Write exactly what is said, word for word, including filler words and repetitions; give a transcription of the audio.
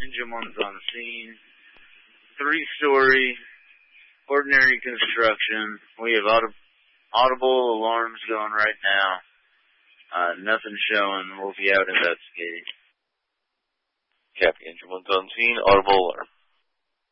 Engine one's on scene. Three-story, ordinary construction. We have aud- audible alarms going right now. Uh, nothing showing. We'll be out investigating. Copy. Engine one's on scene. Audible alarm.